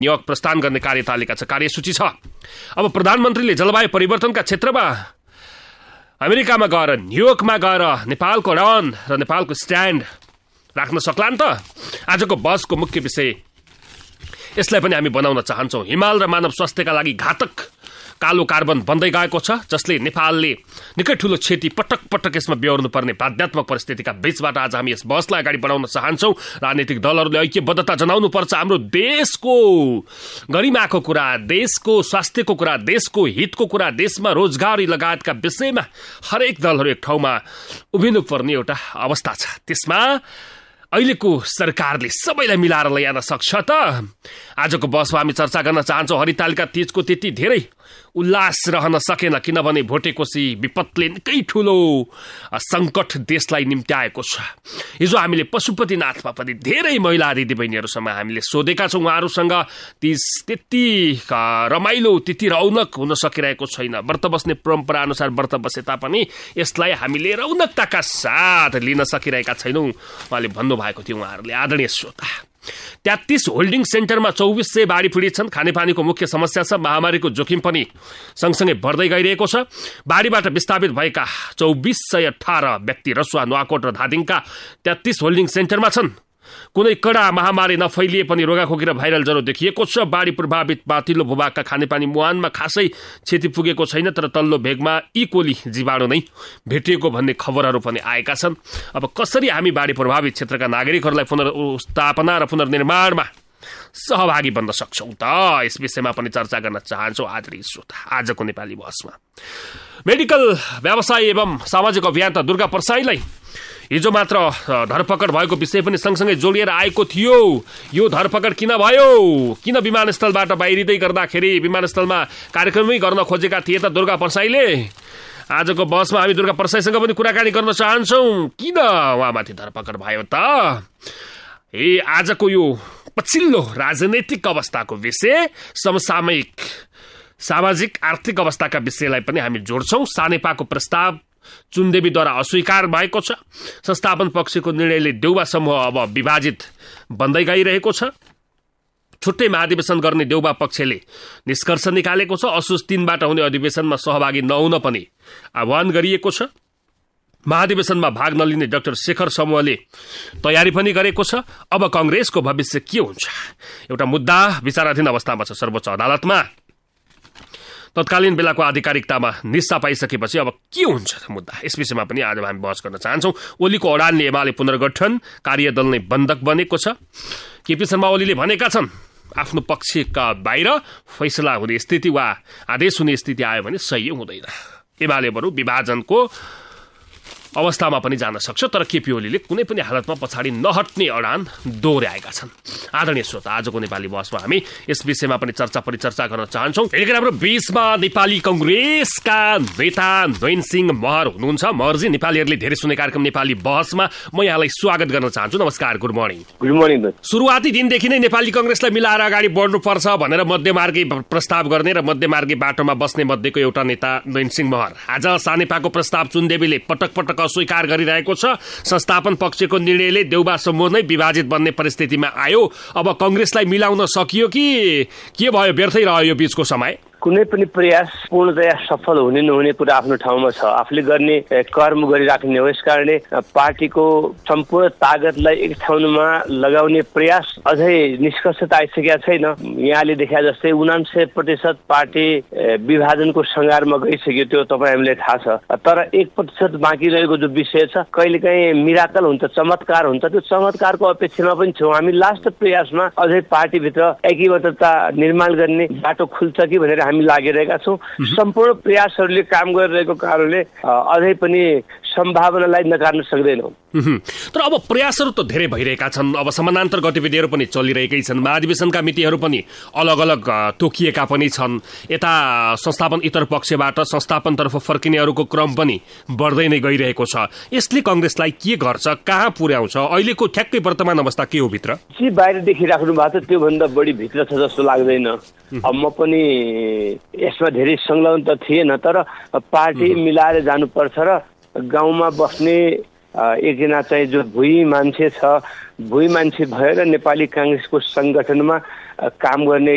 New York प्रस्थान गर्ने कार्यतालिका छ, कार्यसूची छ। अब प्रधानमन्त्रीले जलवायु परिवर्तनका क्षेत्रमा अमेरिकामा गएर न्युयोर्कमा गएर नेपालको रन र नेपालको स्ट्यान्ड राख्न सक्लान् त? आजको बहसको मुख्य विषय यसलाई पनि हामी बनाउन चाहन्छौँ। हिमाल र मानव स्वास्थ्यका लागि घातक कालो कार्बन बन्दै गएको छ, जसले नेपालले निकै ठूलो क्षति पटक पटक यसमा बेहोर्नु पर्ने बाध्यात्मक परिस्थितिका बीचबाट आज हामी यस बहसलाई अगाडि बढाउन चाहन्छौँ। राजनीतिक दलहरूले ऐक्यबद्धता जनाउनु पर्छ। हाम्रो देशको गरिमाको कुरा, देशको स्वास्थ्यको कुरा, देशको हितको कुरा, देशमा रोजगारी लगायतका विषयमा हरेक दलहरू एक ठाउँमा उभिनु पर्ने एउटा अवस्था छ। त्यसमा अहिलेको सरकारले सबैलाई मिलाएर ल्याउन सक्छ त? आजको बहसमा हामी चर्चा गर्न चाहन्छौँ। हरितालिका तीजको त्यति धेरै उल्लास रहन सकेन, किनभने भोटेकोशी विपदले निकै ठूलो संकट देशलाई निम्त्याएको छ। हिजो हामीले पशुपतिनाथमा पनि धेरै महिला दिदीबहिनीहरूसँग हामीले सोधेका छौँ, उहाँहरूसँग तीज त्यति रमाइलो, त्यति रौनक हुन सकिरहेको छैन। व्रत बस्ने परम्परा अनुसार व्रत बसे तापनि यसलाई हामीले रौनकताका साथ लिन सकिरहेका छैनौँ उहाँले भन्नुभएको थियो। उहाँहरूले आदरणीय श्रोता, 33 होल्डिङ सेन्टरमा 2400 बाढी पीडित छन्। खानेपानीको मुख्य समस्या छ। महामारीको जोखिम पनि सँगसँगै बढ्दै गइरहेको छ। बाढीबाट विस्थापित भएका 2418 व्यक्ति रसुवा, नुवाकोट र धादिङका 33 होल्डिङ सेन्टरमा छन्। कुनै कडा महामारी नफैलिए पनि रोगाखोकी र भाइरल ज्वरो देखिएको छ। बाढी प्रभावित माथिल्लो भूभागका खानेपानी मुहानमा खासै क्षति पुगेको छैन, तर तल्लो भेगमा इकोली जीवाणु नै भेटिएको भन्ने खबरहरू पनि आएका छन्। अब कसरी हामी बाढी प्रभावित क्षेत्रका नागरिकहरूलाई पुनर्स्थापना र पुनर्निर्माणमा सहभागी बन्न सक्छौँ त? यस विषयमा पनि चर्चा गर्न चाहन्छौँ आदरणीय श्रोता आजको नेपाली बहसमा। मेडिकल व्यवसाय एवं सामाजिक अभियन्ता दुर्गा परसाईलाई हिजो मात्र धरपकड भएको विषय पनि सँगसँगै जोडिएर आएको थियो। यो धरपकड किन भयो? किन विमानस्थलबाट बाहिरिँदै गर्दाखेरि विमानस्थलमा कार्यक्रमै गर्न खोजेका थिए त दुर्गा परसाईले? आजको बहसमा हामी दुर्गा परसाईसँग पनि कुराकानी गर्न चाहन्छौँ। किन उहाँमाथि धरपकड भयो त? आजको यो पछिल्लो राजनैतिक अवस्थाको विषय, समसामयिक सामाजिक आर्थिक अवस्थाका विषयलाई पनि हामी जोड्छौँ। सानेपाको प्रस्ताव चुनदेवीद्वारा अस्वीकार भएको छ। संस्थापन पक्षको निर्णयले देउबा समूह अब विभाजित बन्दै गइरहेको छ। छुट्टै महाधिवेशन गर्ने देउबा पक्षले निष्कर्ष निकालेको छ। असोज 3बाट हुने अधिवेशनमा सहभागी नहुन पनि आह्वान गरिएको छ। महाधिवेशनमा भाग नलिने डाक्टर शेखर समूहले तयारी पनि गरेको छ। अब कांग्रेसको भविष्य के हुन्छ? एउटा मुद्दा विचाराधीन अवस्थामा छ सर्वोच्च अदालतमा। तत्कालीन बेलाको आधिकारिकतामा निस्सा पाइसकेपछि अब के हुन्छ त मुद्दा? यस विषयमा पनि आज हामी बहस गर्न चाहन्छौँ। ओलीको अडानले एमाले पुनर्गठन कार्यदल नै बन्धक बनेको छ। केपी शर्मा ओलीले भनेका छन् आफ्नो पक्षका बाहिर फैसला हुने स्थिति वा आदेश हुने स्थिति आयो भने सही हुँदैन। एमाले बरु विभाजनको अवस्थामा पनि जान सक्छ, तर केपी ओलीले कुनै पनि हालतमा पछाडि नहट्ने अडान दोहोर्याएका छन्। आदरणीय श्रोता आजको नेपाली बहसमा हामी यस विषयमा पनि चर्चा परिचर्चा गर्न चाहन्छौँ। फेरि हाम्रो बीचमा नेपाली कांग्रेसका नेता नयन सिंह महर हुनुहुन्छ। महरजी, नेपालीहरूले धेरै सुने कार्यक्रम नेपाली बहसमा म यहाँलाई स्वागत गर्न चाहन्छु। नमस्कार, गुड मर्निङ। Good morning. सुरुवाती दिनदेखि नै नेपाली कांग्रेसलाई मिलाएर अगाडि बढ्नुपर्छ भनेर मध्यमार्गी प्रस्ताव गर्ने र मध्यमार्गी बाटोमा बस्ने मध्येको एउटा नेता नयन सिंह महर आज सानेपाको प्रस्ताव चुनदेवीले पटक पटक अस्वीकार गरिरहेको छ। संस्थापन पक्षको निर्णयले देउबा समूह नै विभाजित बन्ने परिस्थितिमा आयो। अब कांग्रेसलाई मिलाउन सकियो कि के भयो? व्यर्थै रह्यो यो बीचको समय? कुनै पनि प्रयास पूर्णतया सफल हुने नहुने कुरा आफ्नो ठाउँमा छ। आफूले गर्ने कर्म गरिराख्ने हो। यसकारणले पार्टीको सम्पूर्ण ताकतलाई एक ठाउँमा लगाउने प्रयास अझै निष्कर्षता आइसकेका छैन। यहाँले देखा जस्तै 99% पार्टी विभाजनको सङ्घारमा गइसक्यो, त्यो तपाईँ हामीलाई थाहा छ। तर 1% बाँकी रहेको जो विषय छ, कहिलेकाहीँ मिराकल हुन्छ, चमत्कार हुन्छ। त्यो चमत्कारको अपेक्षामा पनि छौँ हामी। लास्ट प्रयासमा अझै पार्टीभित्र एकीबद्धता निर्माण गर्ने बाटो खुल्छ कि भनेर हामी लागिरहेका छौँ। सम्पूर्ण प्रयासहरूले काम गरिरहेको कारणले अझै पनि सम्भावनालाई नकार्न सक्दैनौँ। तर अब प्रयासहरू त धेरै भइरहेका छन्। अब समानान्तर गतिविधिहरू पनि चलिरहेकै छन्। महाधिवेशनका मितिहरू पनि अलग अलग तोकिएका पनि छन्। यता संस्थापन इतर पक्षबाट संस्थापनतर्फ फर्किनेहरूको क्रम पनि बढ्दै नै गइरहेको छ। यसले कांग्रेसलाई के गर्छ, कहाँ पुर्याउँछ? अहिलेको ठ्याक्कै वर्तमान अवस्था के हो भित्र? जे बाहिर देखिराख्नु भएको छ त्योभन्दा बढी भित्र छ जस्तो लाग्दैन। अब म पनि यसमा धेरै संलग्न त थिएन, तर पार्टी मिलाएर जानुपर्छ र गाउँमा बस्ने एकजना चाहिँ जो भुइँ मान्छे छ, भुइँ मान्छे भएर नेपाली कांग्रेसको संगठनमा काम गर्ने